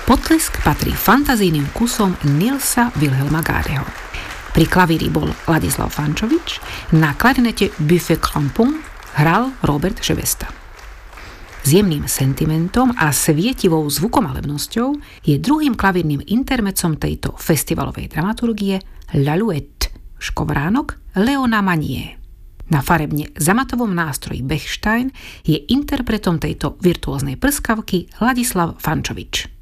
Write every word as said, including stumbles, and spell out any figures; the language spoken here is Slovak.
Potlesk patrí fantazijným kusom Nilsa Wilhelma Gadeho. Pri klavíri bol Ladislav Fančovič, na klarinete Buffet Crampon hral Robert Šebesta. S jemným sentimentom a svietivou zvukomalebnosťou je druhým klavírnym intermecom tejto festivalovej dramaturgie L'Alouette, škovránok Leona Manie. Na farebne zamatovom nástroji Bechstein je interpretom tejto virtuóznej prskavky Ladislav Fančovič.